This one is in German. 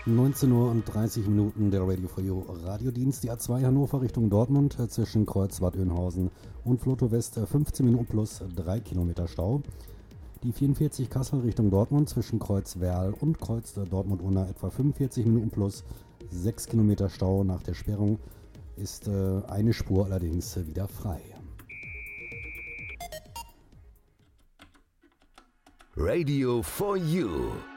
19 Uhr und 30 Minuten der Radio for You Radiodienst. Die A2 Hannover Richtung Dortmund zwischen Kreuzwart-Oeynhausen und Floto West 15 Minuten plus 3 Kilometer Stau. Die 44 Kassel Richtung Dortmund zwischen Kreuz Werl und Kreuz Dortmund-Unna etwa 45 Minuten plus 6 Kilometer Stau. Nach der Sperrung ist eine Spur allerdings wieder frei. Radio for You.